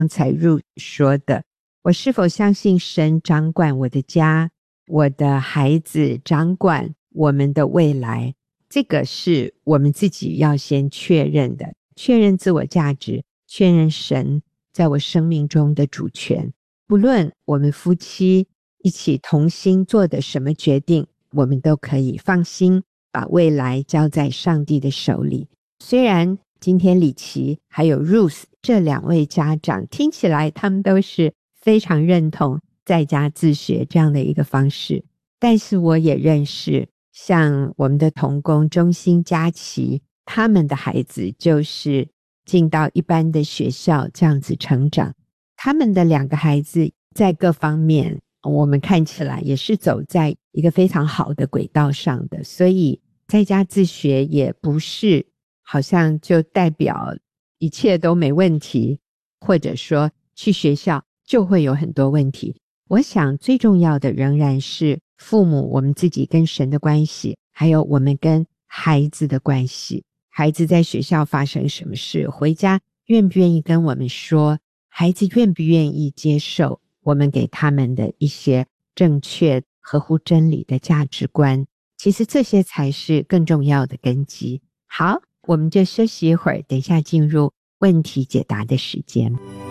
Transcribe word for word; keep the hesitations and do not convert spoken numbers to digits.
刚才 Ruth 说的，我是否相信神掌管我的家，我的孩子掌管我们的未来，这个是我们自己要先确认的，确认自我价值，确认神在我生命中的主权。不论我们夫妻一起同心做的什么决定，我们都可以放心把未来交在上帝的手里。虽然今天李琦还有 Ruth 这两位家长听起来他们都是非常认同在家自学这样的一个方式，但是我也认识像我们的同工中心佳琪，他们的孩子就是进到一般的学校这样子成长，他们的两个孩子在各方面我们看起来也是走在一个非常好的轨道上的，所以在家自学也不是好像就代表一切都没问题，或者说去学校就会有很多问题。我想最重要的仍然是父母我们自己跟神的关系，还有我们跟孩子的关系。孩子在学校发生什么事，回家愿不愿意跟我们说，孩子愿不愿意接受我们给他们的一些正确合乎真理的价值观，其实这些才是更重要的根基。好，我们就休息一会儿，等一下进入问题解答的时间。